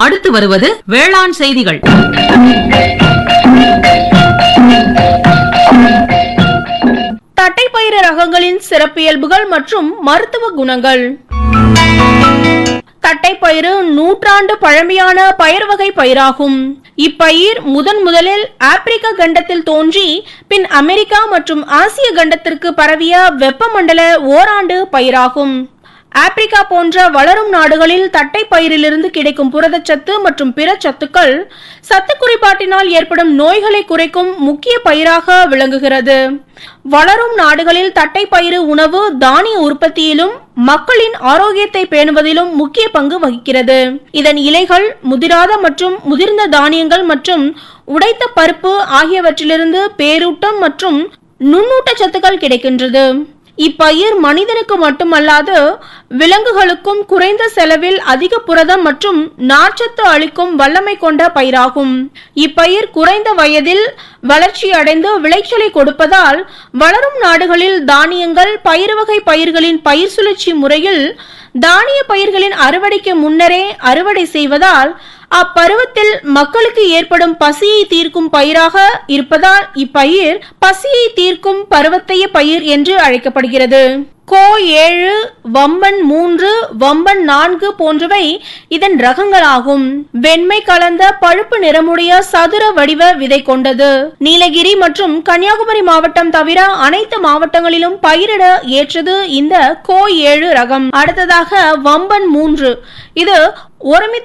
அடுத்து வருவது வேளாண் செய்திகள். தட்டைப்பயிறு ரகங்களின் சிறப்பியல்புகள் மற்றும் மருத்துவ குணங்கள். தட்டைப்பயிறு நூற்றாண்டு பழமையான பயிர் வகை பயிராகும். இப்பயிர் முதலில் ஆப்பிரிக்க கண்டத்தில் தோன்றி பின் அமெரிக்கா மற்றும் ஆசிய கண்டத்திற்கு பரவிய வெப்பமண்டல ஓராண்டு பயிராகும். ஆப்பிரிக்கா போன்ற வளரும் நாடுகளில் தட்டை பயிரிலிருந்து கிடைக்கும் புரதச்சத்து மற்றும் பிற சத்துக்கள் சத்து குறைபாட்டினால் ஏற்படும் நோய்களை குறைக்கும் முக்கிய பயிராக விளங்குகிறது. வளரும் நாடுகளில் தட்டை பயிறு உணவு தானிய உற்பத்தியிலும் மக்களின் ஆரோக்கியத்தை பேணுவதிலும் முக்கிய பங்கு வகிக்கிறது. இதன் இலைகள் முதிராத மற்றும் முதிர்ந்த தானியங்கள் மற்றும் உடைத்த பருப்பு ஆகியவற்றிலிருந்து பேரூட்டம் மற்றும் நுண்ணூட்ட சத்துக்கள் கிடைக்கின்றது. இப்பயிர் மனிதனுக்கு மட்டுமல்லாது விலங்குகளுக்கும் குறைந்த செலவில் அதிக புரதம் மற்றும் நார்ச்சத்து அளிக்கும் வல்லமை கொண்ட பயிராகும். இப்பயிர் குறைந்த வயதில் வளர்ச்சி அடைந்து விளைச்சலை கொடுப்பதால் வளரும் நாடுகளில் தானியங்கள் பயிர் வகை பயிர்களின் பயிர் சுழற்சி முறையில் தானிய பயிர்களின் அறுவடைக்கு முன்னரே அறுவடை செய்வதால் அப்பருவத்தில் மக்களுக்கு ஏற்படும் பசியை தீர்க்கும் பயிராக இருப்பதால் இப்பயிர் பசியை தீர்க்கும் பருவத்தைய பயிர் என்று அழைக்கப்படுகிறது. கோ 7, வம்பன் 3, வம்பன் 4 போன்றவை இதன் ரகங்களாகும். வெண்மை கலந்த பழுப்பு நிறமுடைய சதுர வடிவ விதை கொண்டது. நீலகிரி மற்றும் கன்னியாகுமரி மாவட்டம் தவிர அனைத்து மாவட்டங்களிலும் பயிரிட ஏற்றது இந்த கோ 7 ரகம். அடுத்ததாக வம்பன் 3. இது ஒருமித்த